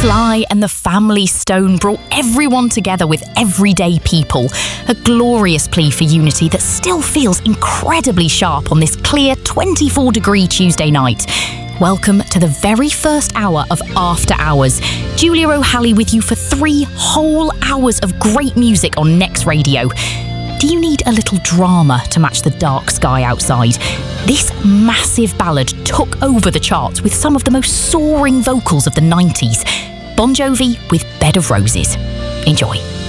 Sly and the Family Stone brought everyone together with Everyday People, a glorious plea for unity that still feels incredibly sharp on this clear 24-degree Tuesday night. Welcome to the very first hour of After Hours. Julia O'Halley with you for 3 whole hours of great music on Next Radio. Do you need a little drama to match the dark sky outside? This massive ballad took over the charts with some of the most soaring vocals of the 90s. Bon Jovi with Bed of Roses. Enjoy.